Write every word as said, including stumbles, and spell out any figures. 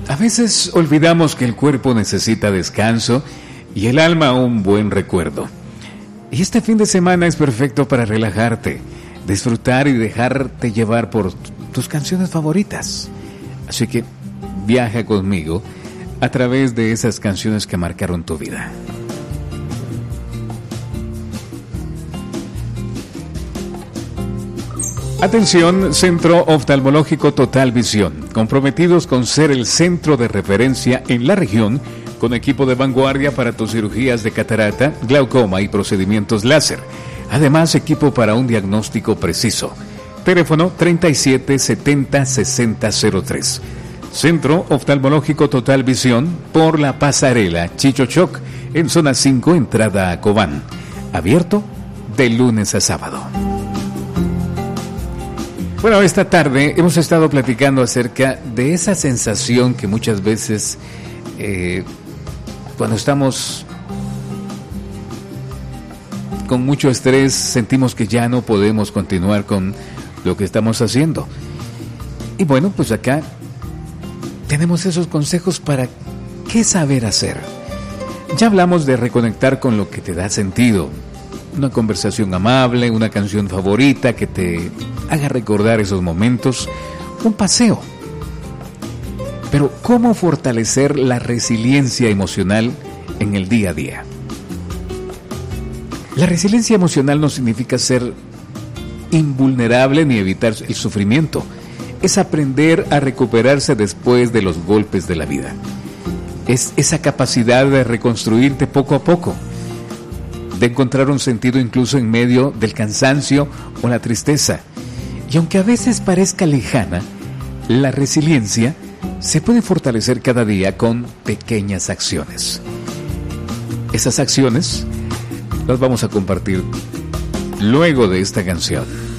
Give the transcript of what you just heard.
A veces olvidamos que el cuerpo necesita descanso y el alma un buen recuerdo. Y este fin de semana es perfecto para relajarte, disfrutar y dejarte llevar por tus canciones favoritas. Así que viaja conmigo a través de esas canciones que marcaron tu vida. Atención, Centro Oftalmológico Total Visión, comprometidos con ser el centro de referencia en la región, con equipo de vanguardia para tus cirugías de catarata, glaucoma y procedimientos láser. Además, equipo para un diagnóstico preciso. Teléfono treinta y siete setenta sesenta cero tres. Centro Oftalmológico Total Visión, por la pasarela Chichochoc, en zona cinco, entrada a Cobán. Abierto de lunes a sábado. Bueno, esta tarde hemos estado platicando acerca de esa sensación que muchas veces eh, cuando estamos con mucho estrés sentimos que ya no podemos continuar con lo que estamos haciendo. Y bueno, pues acá tenemos esos consejos para qué saber hacer. Ya hablamos de reconectar con lo que te da sentido. Una conversación amable, una canción favorita que te haga recordar esos momentos, un paseo. Pero ¿cómo fortalecer la resiliencia emocional en el día a día? La resiliencia emocional no significa ser invulnerable ni evitar el sufrimiento. Es aprender a recuperarse después de los golpes de la vida. Es esa capacidad de reconstruirte poco a poco, de encontrar un sentido incluso en medio del cansancio o la tristeza. Y aunque a veces parezca lejana, la resiliencia se puede fortalecer cada día con pequeñas acciones. Esas acciones las vamos a compartir luego de esta canción.